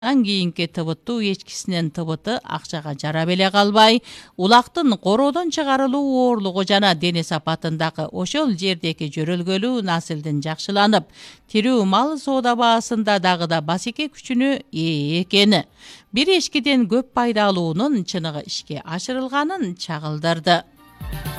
кийинки ТБТ ечкисинен ТБТ акчага жарап эле калбай, улактын короодон чыгарылуу оорлугу жана дене сапатындагы ошол жердеги жөрөлгөлүү насилдин жакшыланып, тирүү мал соода баасында дагы да басеке күчүнө ээ экени, бир эчкиден көп пайда алуунун чыныгы ишке ашырылганын чагылдырды.